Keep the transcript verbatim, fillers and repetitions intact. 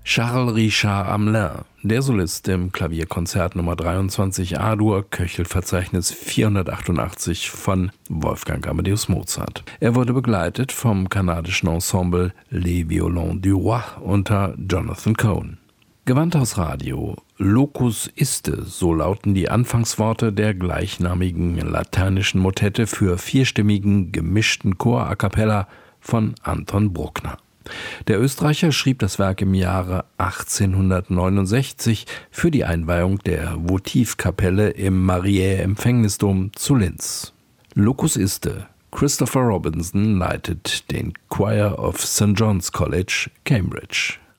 Charles Richard Hamelin, der Solist im Klavierkonzert Nummer dreiundzwanzig A-Dur, Köchelverzeichnis vierhundertachtundachtzig von Wolfgang Amadeus Mozart. Er wurde begleitet vom kanadischen Ensemble Les Violons du Roi unter Jonathan Cohen. Gewandhaus Radio, Locus iste, so lauten die Anfangsworte der gleichnamigen lateinischen Motette für vierstimmigen, gemischten Chor a cappella von Anton Bruckner. Der Österreicher schrieb das Werk im Jahre achtzehnhundertneunundsechzig für die Einweihung der Votivkapelle im Mariä-Empfängnisdom zu Linz. Locus iste. Christopher Robinson leitet den Choir of Saint John's College, Cambridge.